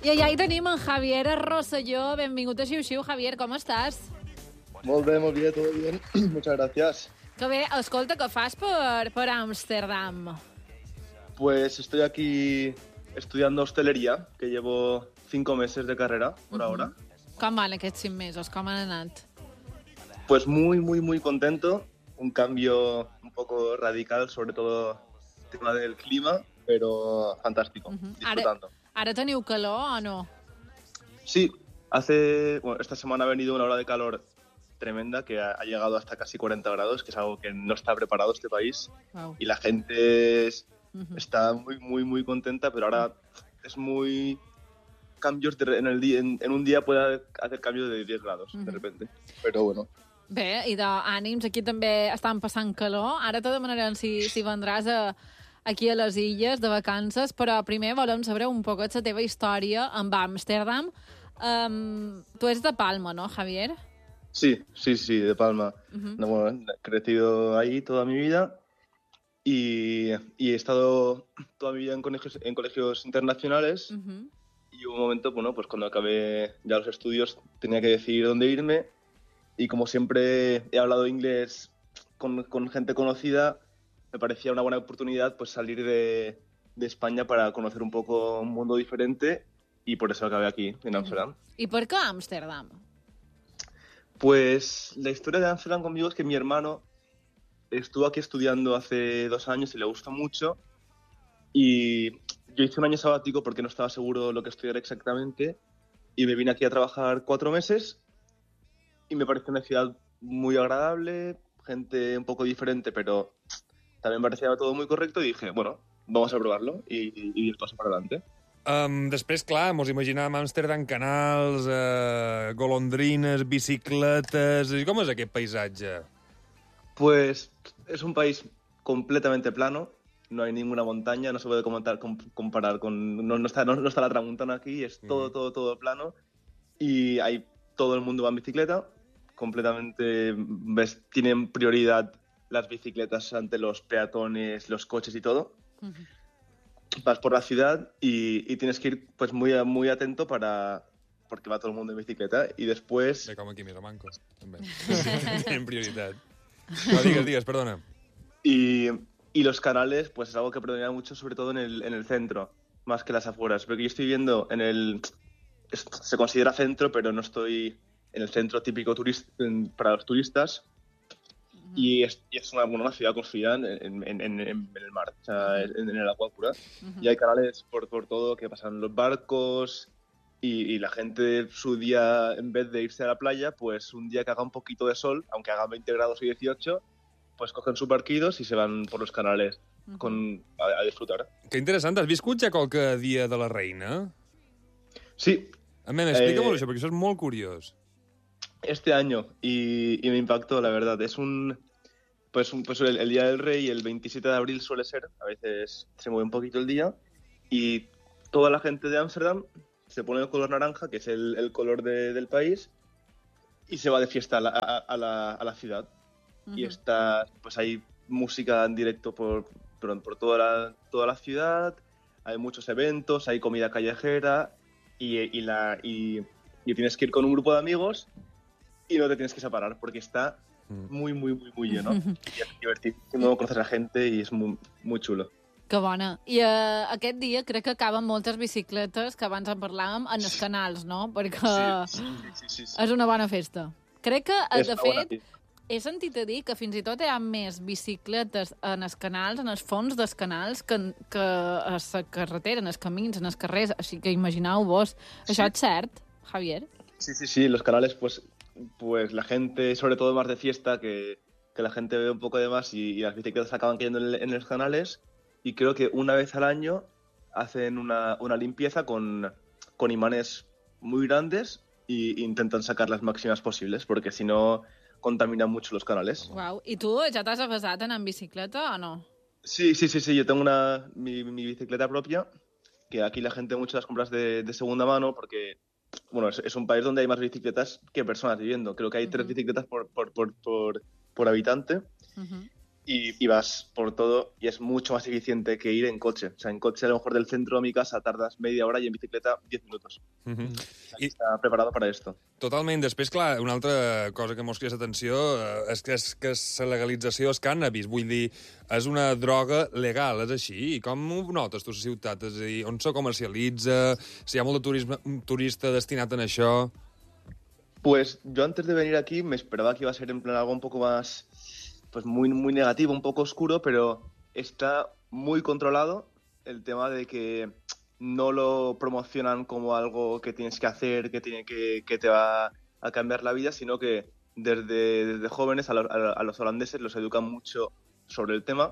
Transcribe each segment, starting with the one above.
I allà hi tenim en Javier Rosselló. Benvingut a Xiu-Xiu. Javier, com estàs? Molt bé, todo bien. Muchas gracias. Que bé. Escolta, què fas per Amsterdam? Pues estoy aquí estudiando hostelería, que llevo 5 meses de carrera por ahora. Com van aquests 5 mesos? Com han anat? Pues muy contento. Un cambio un poco radical, sobre todo el tema del clima, pero fantástico, disfrutando. Ara teniu calor o no? Sí, esta semana ha venido una ola de calor tremenda que ha llegado hasta casi 40 grados, que es algo que no está preparado este país. Wow. Y la gente está muy contenta, pero ahora es muy... cambios en un día puede hacer cambios de 10 grados, de repente. Pero bueno. Bé, i d'ànims, aquí també estan passant calor. Ara te demanarem si vendràs aquí a les illes de vacances, però primer volem saber un poc la teva història amb Amsterdam. Tu ets de Palma, ¿no, Javier? Sí, de Palma. No, bueno, he crecido ahí toda mi vida y he estado toda mi vida en colegios internacionales. Y hubo un momento, bueno, pues cuando acabé ya los estudios tenía que decidir dónde irme. Y como siempre he hablado inglés con gente conocida, me parecía una buena oportunidad pues salir de España para conocer un poco un mundo diferente, y por eso acabé aquí, en Amsterdam. ¿Y por qué Amsterdam? Pues la historia de Amsterdam conmigo es que mi hermano estuvo aquí estudiando hace 2 años y le gustó mucho. Y yo hice un año sabático porque no estaba seguro lo que estudiar exactamente, y me vine aquí a trabajar 4 meses. Y me parece una ciudad muy agradable, gente un poco diferente, pero también parecía todo muy correcto, y dije, bueno, vamos a probarlo y paso para adelante. Després, clar, mos imaginàvem Amsterdam, canals, golondrines, bicicletes... I com és aquest paisatge? Pues es un país completamente plano, no hay ninguna montaña, no se puede comparar con... No está la Tramuntana aquí, es todo plano, y todo el mundo va en bicicleta. Completamente tienen prioridad las bicicletas ante los peatones, los coches y todo. Vas por la ciudad y tienes que ir pues muy atento porque va todo el mundo en bicicleta, y después... Bé, com aquí, mira, mancos, també. Tienen prioritat. No, digues, perdona. Y los canales, pues es algo que predomina mucho, sobre todo en el centro, más que las afueras. Porque yo estoy viviendo se considera centro, pero no estoy en el centro típico para los turistas, y es una ciudad construida en el mar, o sea, en el agua pura, y hay canales por todo que pasan los barcos, y la gente, su día, en vez de irse a la playa, pues un día que haga un poquito de sol, aunque haga 20 grados y 18, pues cogen sus barquitos y se van por los canales a disfrutar. Que interessant. Has viscut ja qualque dia de la reina? Sí. Explica-m'ho això, perquè això és molt curiós. Este año, y me impactó, la verdad. Es pues el Día del Rey, el 27 de abril suele ser, a veces se mueve un poquito el día, y toda la gente de Ámsterdam se pone el color naranja, que es el color del país, y se va de fiesta a la ciudad. Y pues hay música en directo por toda la ciudad, hay muchos eventos, hay comida callejera, y tienes que ir con un grupo de amigos y no te tienes que separar porque está muy lleno. Y es divertido, conoces a la gente y es muy chulo. Que bona. I aquest dia crec que acaben moltes bicicletes, que abans en parlàvem, en els canals, no? Perquè sí. És una bona festa. Crec que, de fet, bona. He sentit a dir que fins i tot hi ha més bicicletes en els canals, en els fons dels canals, que a la carretera, en els camins, en els carrers. Així que imagineu-vos. Sí. Això és cert, Javier? Sí. Los canales, pues la gente, sobre todo más de fiesta, que la gente ve un poco de más, y las bicicletas acaban cayendo en los canales. Y creo que una vez al año hacen una limpieza con imanes muy grandes e intentan sacar las máximas posibles, porque si no contaminan mucho los canales. Wow. I tu ja t'has avesat en bicicleta o no? Sí. Yo tengo mi bicicleta propia, que aquí la gente mucho las compras de segunda mano, porque bueno, es un país donde hay más bicicletas que personas viviendo. Creo que hay 3 bicicletas por habitante. y vas por todo y es mucho más eficiente que ir en coche. O sea, en coche a lo mejor del centro a mi casa tardas media hora y en bicicleta 10 minutos. I Está preparado para esto. totalment. Després, clar, una altra cosa que mos crida l'atenció és que la legalització del cànnabis. Vull dir, és una droga legal, és així? I com ho notes tu a la ciutat? És a dir, on se comercialitza? Si hi ha molt de turista destinat en això? Pues yo antes de venir aquí me esperaba que iba a ser en plan algo un poco más, pues muy, muy negativo, un poco oscuro, pero está muy controlado el tema de que no lo promocionan como algo que tienes que hacer, que te va a cambiar la vida, sino que desde jóvenes a los holandeses los educan mucho sobre el tema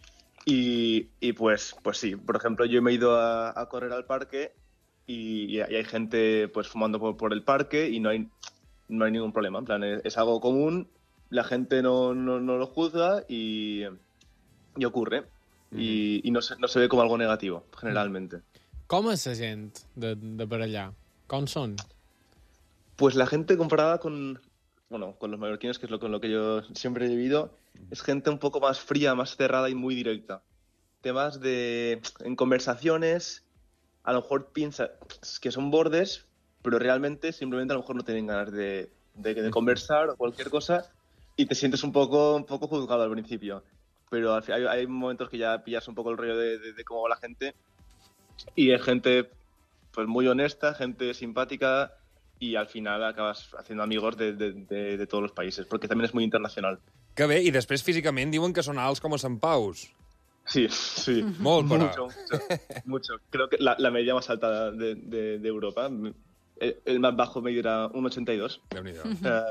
y pues sí, por ejemplo yo me he ido a correr al parque y hay gente pues fumando por el parque y no hay ningún problema, en plan es algo común, la gente no lo juzga y ocurre y no se ve como algo negativo generalmente. Com és la gent de per allà? Com són? Pues la gente comparada con los mallorquines, que es con lo que yo siempre he vivido, es gente un poco más fría, más cerrada y muy directa. Temas en conversaciones, a lo mejor piensas que son bordes, pero realmente simplemente a lo mejor no tienen ganas de conversar o cualquier cosa y te sientes un poco juzgado al principio. Pero al final hay momentos que ya pillas un poco el rollo de cómo va la gente y es gente pues muy honesta, gente simpática y al final acabas haciendo amigos de todos los países, porque también es muy internacional. Que bé, i després físicament diuen que són alts com a Sant Paus. Sí. Molt, però. Mucho. Creo que la media más alta de Europa. El más bajo medio era 1,82. Déu-n'hi-do.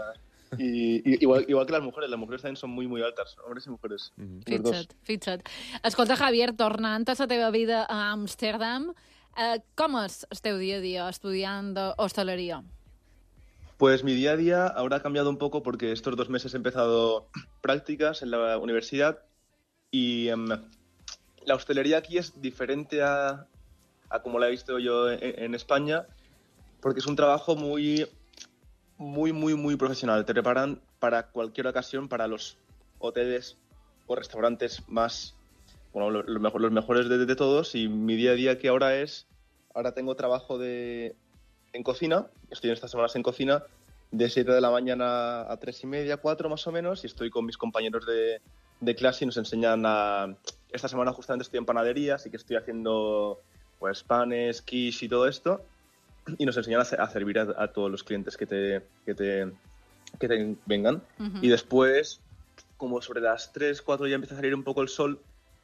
Y igual que las mujeres también son muy, muy altas, hombres y mujeres. Los dos. Fixa't. Escolta, Javier, tornant a la teva vida a Amsterdam, com és el teu dia a dia estudiant hosteleria? Pues mi día a día ahora ha cambiado un poco porque estos 2 meses he empezado prácticas en la universidad y la hostelería aquí es diferente a como la he visto yo en España porque es un trabajo muy profesional. Te preparan para cualquier ocasión, para los hoteles o restaurantes más, los mejores de todos. Y mi día a día que ahora tengo trabajo en cocina. Estoy en estas semanas en cocina de 7 de la mañana a 3:30, 4 más o menos. Y estoy con mis compañeros de clase y nos enseñan esta semana justamente estoy en panadería, así que estoy haciendo pues panes, quiche y todo esto. Y nos enseñan a servir a todos los clientes que te vengan. Y después, como sobre las 3, 4 ya empieza a salir un poco el sol,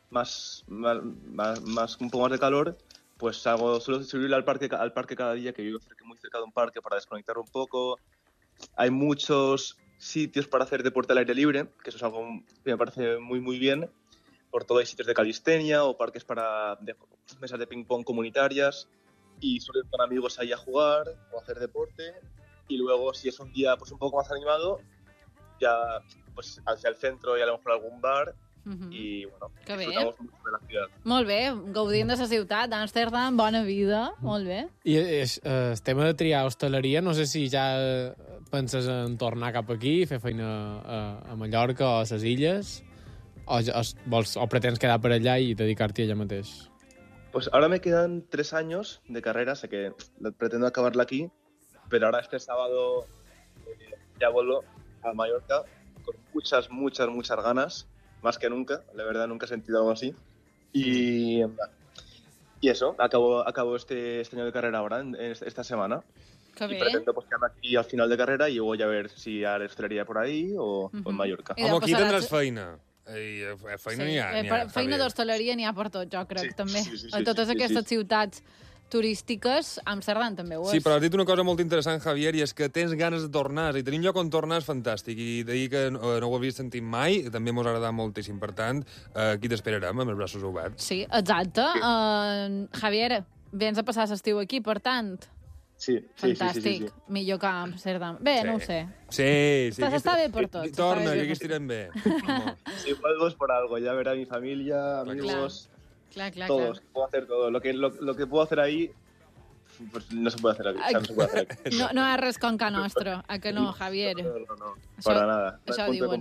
un poco más de calor, pues suelo subir al parque cada día, que vivo muy cerca de un parque para desconectar un poco. Hay muchos sitios para hacer deporte al aire libre, que eso es algo que me parece muy, muy bien. Por todo hay sitios de calistenia o parques mesas de ping-pong comunitarias. Y suelo ir con amigos ahí a jugar o a hacer deporte y luego si es un día pues un poco más animado ya pues hacia el centro y a lo mejor algún bar y bueno, disfrutamos mucho de la ciudad. Molt bé, gaudint de la ciutat d'Amsterdam, bona vida, molt bé. I el tema de triar hostaleria, no sé si ja penses en tornar cap aquí, fer feina a Mallorca o a les Illes, o pretens quedar per allà i dedicar-t'hi allà mateix? Pues ahora me quedan 3 años de carrera, sé que pretendo acabarla aquí, pero ahora este sábado ya vuelvo a Mallorca con muchas ganas, más que nunca, la verdad nunca he sentido algo así. Y eso, acabo este año de carrera ahora, esta semana. Que bé. Y pretendo pues quedarme aquí al final de carrera y luego ya ver si haré hostelería por ahí o en Mallorca. I Home, aquí passaràs- tindràs feina. I feina n'hi ha. Feina Javier. d'hostaleria n'hi ha per tot, jo crec, Sí, també. sí, A totes sí, aquestes sí. ciutats turístiques, Amsterdam també ho és. Sí, però has dit una cosa molt interessant, Javier, i és que tens ganes de tornar, i tenir un lloc on tornar és fantàstic, i dir que no ho havies sentit mai, també mos ha agradat moltíssim. Per tant, aquí t'esperarem amb els braços oberts. Sí, exacte. Javier, vens a passar l'estiu aquí, per tant. Sí. Fantàstic. Millor que a Amsterdam. Bé, no ho sé. Sí. Està bé per tots. Torna, Està bé que aquí per estirem bé. Si vuelvo es por algo, ya veré a mi familia, amigos, Clar. todos. Puedo hacer todo. Lo que puedo hacer ahí, pues no se puede hacer aquí. O sea, no se puede hacer aquí. No hi ha res com ca nostra, a que no, Javier? No. Això- Para nada. No això hay punto de diuen. comparación.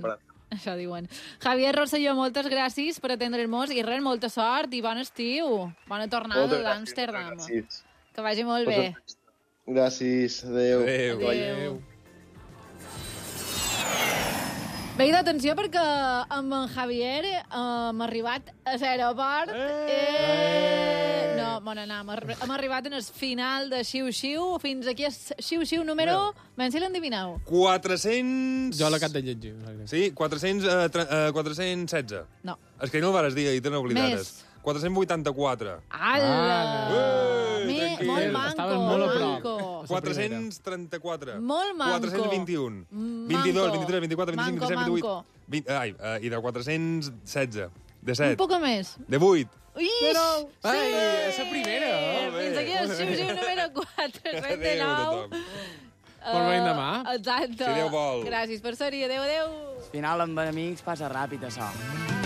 Això diuen. Javier Rosselló, moltes gràcies per atendre'ns i res, molta sort i bon estiu. Bona tornada d'Amsterdam. Que vagi molt bé. Gràcies. Adéu. Adéu. Bé, d'atenció, perquè amb en Javier hem arribat a l'aeroport. No, bon anar. Hem arribat en el final de Xiu-Xiu. Fins aquí és Xiu-Xiu número... Ben si l'endevineu. 400... Jo l'acabo de llegir. Sí, 416. No. És que no ho vares dir i te n'oblidades. Més. 484. Molt manco. Estaven molt a prop. 434. Molt manco. 421. 22, 23, 24, 25, 27, 28. Ai, i de 416. De 7. Un poc més. De 8. Ui! Ai, és la primera. Fins aquí el Xiu-Xiu número 429. Adéu, Molt bé demà. Exacte. Si Déu vol. Gràcies per ser-hi. Adéu. Al final, amb amics, passa ràpid, això.